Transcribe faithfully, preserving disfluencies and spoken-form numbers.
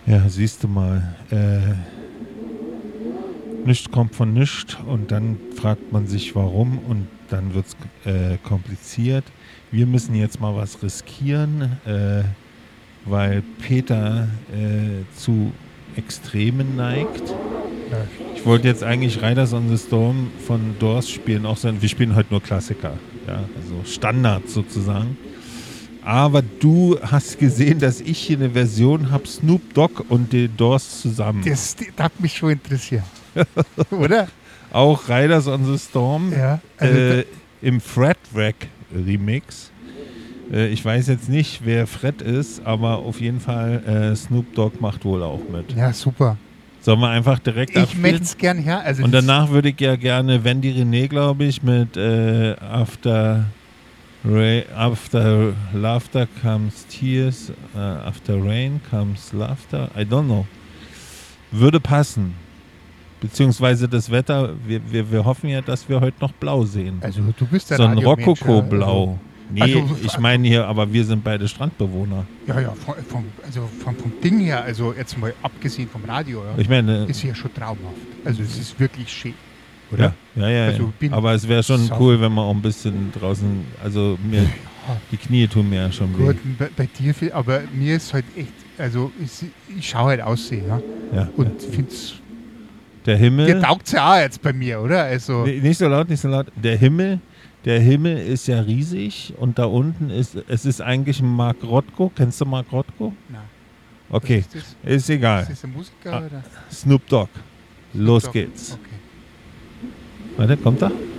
Ja, siehst du mal. Äh, nichts kommt von nichts und dann fragt man sich, warum und dann wird es äh, kompliziert. Wir müssen jetzt mal was riskieren, äh, weil Peter äh, zu Extremen neigt. Ja. Ich wollte jetzt eigentlich Riders on the Storm von Doors spielen, auch sein. Wir spielen heute nur Klassiker, ja, also Standard sozusagen. Aber du hast gesehen, dass ich hier eine Version habe, Snoop Dogg und die Doors zusammen. Das, das hat mich schon interessiert. Oder? Auch Riders on the Storm Ja. Also äh, im Fred Rack Remix. Äh, ich weiß jetzt nicht, wer Fred ist, aber auf jeden Fall äh, Snoop Dogg macht wohl auch mit. ja, super. Sollen wir einfach direkt Ich abspielen? möchte es gern her. Also Und das- danach würde ich ja gerne Wendy René, glaube ich, mit äh, After, Ra- After Laughter comes Tears, äh, After Rain comes Laughter. I don't know. Würde passen. Beziehungsweise das Wetter, wir, wir, wir hoffen ja, dass wir heute noch blau sehen. also du bist der So ein Radiomensch, Rokoko-Blau. Nee, Also- ich meine hier, aber wir sind beide Strandbewohner. Ja, ja, ja vom, vom, also vom, vom Ding her, also jetzt mal abgesehen vom Radio, ja, Ich meine, ist ja schon traumhaft. Also es ist wirklich schön. ja, Oder? ja, ja, Also ja. bin Aber es wäre schon sau- cool, wenn man auch ein bisschen draußen, also mir, Ja, die Knie tun mir ja schon weh. gut, bei, bei dir, viel, aber mir ist halt echt, also ich, ich schaue halt aussehen, ja. Ja. Und finde es, Der Himmel, dir taugt es ja auch jetzt bei mir, oder? Also, nee, nicht so laut, nicht so laut. Der Himmel, der Himmel ist ja riesig und da unten ist, es ist eigentlich ein Mark Rothko. Kennst du Mark Rothko? nein. Okay, Was ist das? ist egal. Ist das ein Musiker Ah, oder? Snoop Dogg. Los Doch, geht's. Okay. Warte, kommt er?